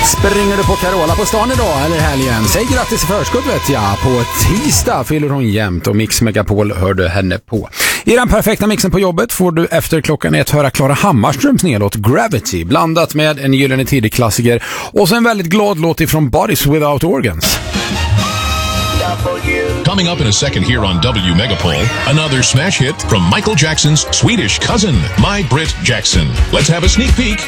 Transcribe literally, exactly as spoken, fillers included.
Springer du på Carola på stan idag eller helgen? Säg grattis i förskott vet jag. På tisdag fyller hon jämt och Mix Megapol hörde henne på. I den perfekta mixen på jobbet får du efter klockan ett höra Klara Hammarströms nedlåt Gravity blandat med en gyllene tidig klassiker och så en väldigt glad låt ifrån Bodies Without Organs. Coming up in a second here on W Megapol, another smash hit from Michael Jackson's Swedish cousin, My Brit Jackson. Let's have a sneak peek